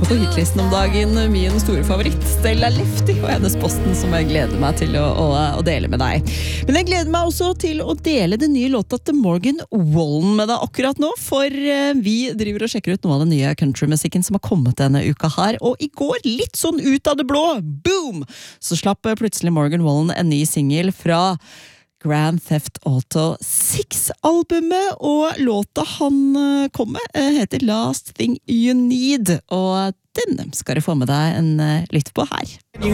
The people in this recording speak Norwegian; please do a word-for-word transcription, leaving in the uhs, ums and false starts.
på hitlisten om dagen min store favoritt, Stella Lefty, og hennes posten som jeg gleder meg til å, å, å dele med deg. Men jeg gleder meg også til å dele den nye låta til Morgan Wallen med deg akkurat nå, for vi driver og sjekker ut noe av den nye countrymusikken som har kommet denne uka her, og i går, litt sånn ut av det blå, boom, så slapp plutselig Morgan Wallen en ny single fra Grand Theft Auto seks-albumet, og låta han kom med heter Last Thing You Need, og den skal du få med deg en lytt på her.